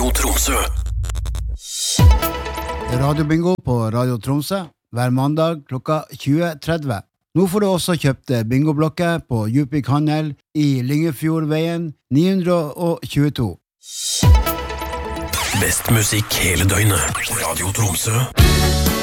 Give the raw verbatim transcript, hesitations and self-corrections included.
Radio Tromsø. Radiobingo på Radio Tromsø hver mandag klokka tjue tretti. Nå får du også kjøpt bingoblokker på Djupvik Handel i Lyngefjordveien ni hundre tjueto. Best musikk hele døgnet. Radio Tromsø.